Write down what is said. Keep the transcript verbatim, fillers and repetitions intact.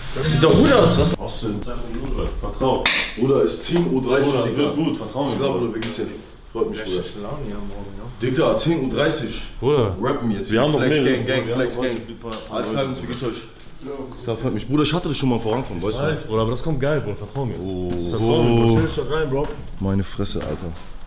Das sieht doch gut aus, was? Austin, vertrau. Bruder, ist Team U dreißig, Bruder, Digga. wird gut, vertrau mir. Ich glaube, Bruder, wir geht's ja. Freut mich, Bruder. Laune hier morgen, ja. Digga, zehn Uhr dreißig. Bruder, Rappen jetzt. wir haben noch Flex mehr. Gang, Gang, Wir Flex haben Gang. heute- Alles klar, wie geht's euch? Das freut mich. Bruder, ich hatte das schon mal vorankommen, weißt du? Weiß, Bruder, aber das kommt geil, Bruder, vertrau mir. Oh, Vertrau mir, Bro. Stell dich doch rein, Bro. Meine Fresse, Alter.